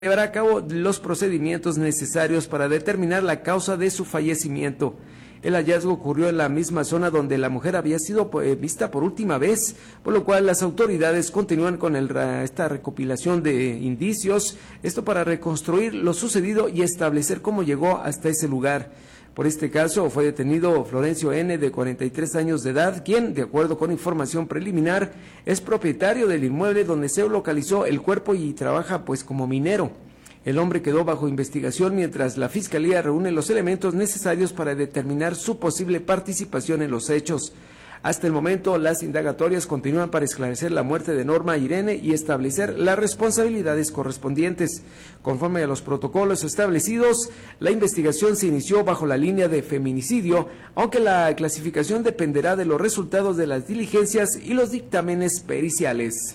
llevará a cabo los procedimientos necesarios para determinar la causa de su fallecimiento. El hallazgo ocurrió en la misma zona donde la mujer había sido vista por última vez, por lo cual las autoridades continúan con esta recopilación de indicios, esto para reconstruir lo sucedido y establecer cómo llegó hasta ese lugar. Por este caso fue detenido Florencio N., de 43 años de edad, quien, de acuerdo con información preliminar, es propietario del inmueble donde se localizó el cuerpo y trabaja como minero. El hombre quedó bajo investigación mientras la Fiscalía reúne los elementos necesarios para determinar su posible participación en los hechos. Hasta el momento, las indagatorias continúan para esclarecer la muerte de Norma Irene y establecer las responsabilidades correspondientes. Conforme a los protocolos establecidos, la investigación se inició bajo la línea de feminicidio, aunque la clasificación dependerá de los resultados de las diligencias y los dictámenes periciales.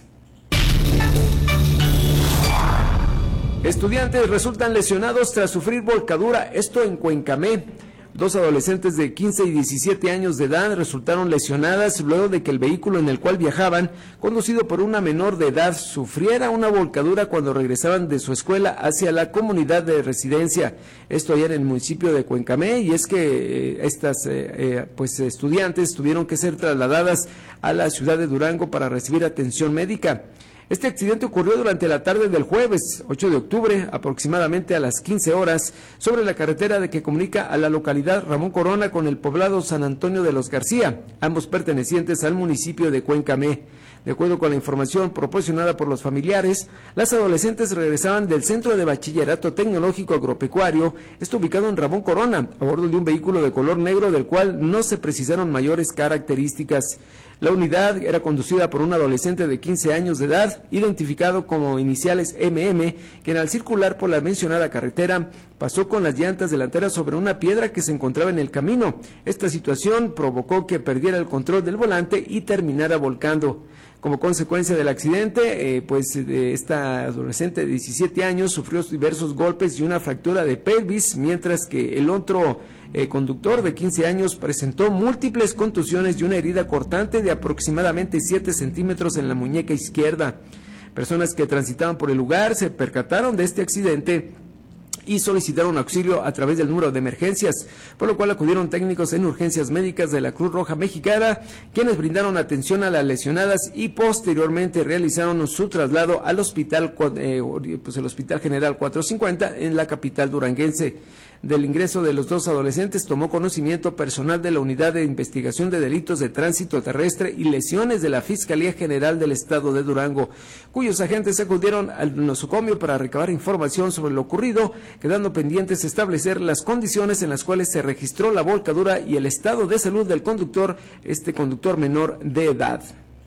Estudiantes resultan lesionados tras sufrir volcadura, esto en Cuencamé. 2 adolescentes de 15 y 17 años de edad resultaron lesionadas luego de que el vehículo en el cual viajaban, conducido por una menor de edad, sufriera una volcadura cuando regresaban de su escuela hacia la comunidad de residencia. Esto allá en el municipio de Cuencamé, y es que estas estudiantes tuvieron que ser trasladadas a la ciudad de Durango para recibir atención médica. Este accidente ocurrió durante la tarde del jueves 8 de octubre, aproximadamente a las 15 horas, sobre la carretera que comunica a la localidad Ramón Corona con el poblado San Antonio de los García, ambos pertenecientes al municipio de Cuencamé. De acuerdo con la información proporcionada por los familiares, las adolescentes regresaban del Centro de Bachillerato Tecnológico Agropecuario, esto ubicado en Ramón Corona, a bordo de un vehículo de color negro del cual no se precisaron mayores características. La unidad era conducida por un adolescente de 15 años de edad, identificado como iniciales MM, quien al circular por la mencionada carretera pasó con las llantas delanteras sobre una piedra que se encontraba en el camino. Esta situación provocó que perdiera el control del volante y terminara volcando. Como consecuencia del accidente, esta adolescente de 17 años sufrió diversos golpes y una fractura de pelvis, mientras que el otro conductor de 15 años presentó múltiples contusiones y una herida cortante de aproximadamente 7 centímetros en la muñeca izquierda. Personas que transitaban por el lugar se percataron de este accidente y solicitaron auxilio a través del número de emergencias, por lo cual acudieron técnicos en urgencias médicas de la Cruz Roja Mexicana, quienes brindaron atención a las lesionadas y posteriormente realizaron su traslado al hospital, el Hospital General 450 en la capital duranguense. Del ingreso de los 2 adolescentes tomó conocimiento personal de la Unidad de Investigación de Delitos de Tránsito Terrestre y Lesiones de la Fiscalía General del Estado de Durango, cuyos agentes acudieron al nosocomio para recabar información sobre lo ocurrido, quedando pendientes establecer las condiciones en las cuales se registró la volcadura y el estado de salud del conductor, conductor menor de edad.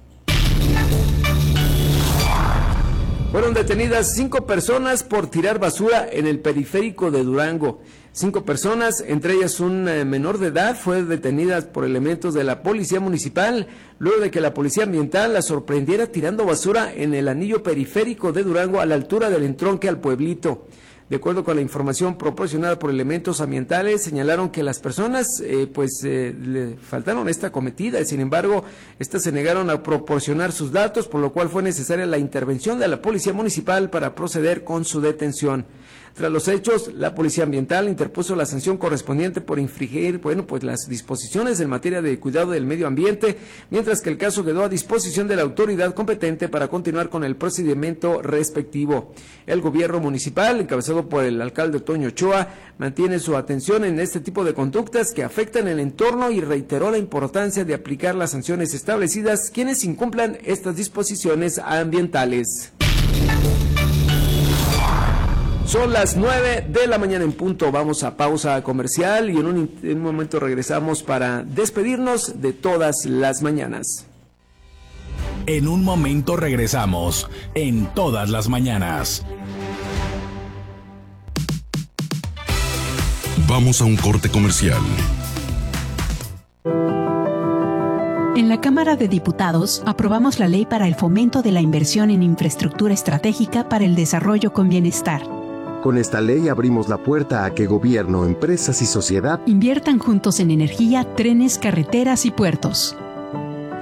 Fueron detenidas 5 personas por tirar basura en el periférico de Durango. 5 personas, entre ellas un menor de edad, fue detenida por elementos de la Policía Municipal, luego de que la Policía Ambiental la sorprendiera tirando basura en el anillo periférico de Durango a la altura del entronque al pueblito. De acuerdo con la información proporcionada por elementos ambientales, señalaron que las personas le faltaron esta cometida, sin embargo, estas se negaron a proporcionar sus datos, por lo cual fue necesaria la intervención de la Policía Municipal para proceder con su detención. Tras los hechos, la Policía Ambiental interpuso la sanción correspondiente por infringir, las disposiciones en materia de cuidado del medio ambiente, mientras que el caso quedó a disposición de la autoridad competente para continuar con el procedimiento respectivo. El gobierno municipal, encabezado por el alcalde Toño Ochoa, mantiene su atención en este tipo de conductas que afectan el entorno y reiteró la importancia de aplicar las sanciones establecidas quienes incumplan estas disposiciones ambientales. Son las 9 de la mañana en punto, vamos a pausa comercial y en un momento regresamos para despedirnos de todas las mañanas. En un momento regresamos en Todas las Mañanas. Vamos a un corte comercial. En la Cámara de Diputados aprobamos la ley para el fomento de la inversión en infraestructura estratégica para el desarrollo con bienestar. Con esta ley abrimos la puerta a que gobierno, empresas y sociedad inviertan juntos en energía, trenes, carreteras y puertos.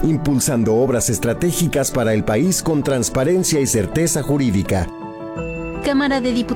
Impulsando obras estratégicas para el país con transparencia y certeza jurídica. Cámara de Diputados.